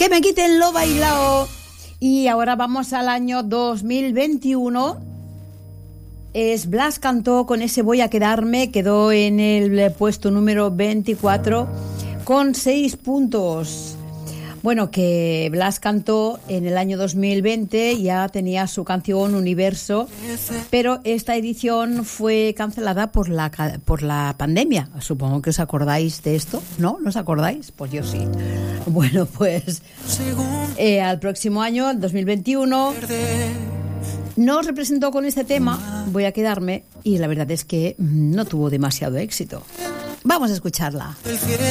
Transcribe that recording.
Que me quiten lo bailao. Y ahora vamos al año 2021. Es Blas Cantó con ese Voy a quedarme. Quedó en el puesto número 24 con 6 puntos. Bueno, que Blas Cantó en el año 2020 ya tenía su canción Universo, pero esta edición fue cancelada por la pandemia. Supongo que os acordáis de esto, ¿no? ¿No os acordáis? Pues yo sí. Bueno, pues al próximo año, el 2021, nos representó con este tema, Voy a quedarme, y la verdad es que no tuvo demasiado éxito. Vamos a escucharla.